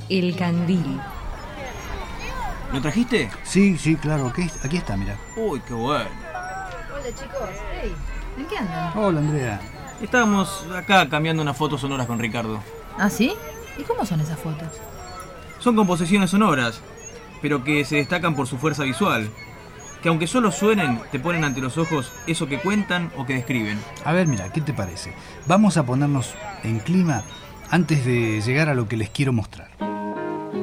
El Candil. ¿Lo trajiste? Sí, claro, aquí está, mira. Uy, qué bueno. Hola chicos, hey, ¿en qué andan? Hola, Andrea. Estábamos acá cambiando unas fotos sonoras con Ricardo. ¿Ah, sí? ¿Y cómo son esas fotos? Son composiciones sonoras, pero que se destacan por su fuerza visual. Que aunque solo suenen, te ponen ante los ojos eso que cuentan o que describen. A ver, mira, ¿qué te parece? Vamos a ponernos en clima antes de llegar a lo que les quiero mostrar.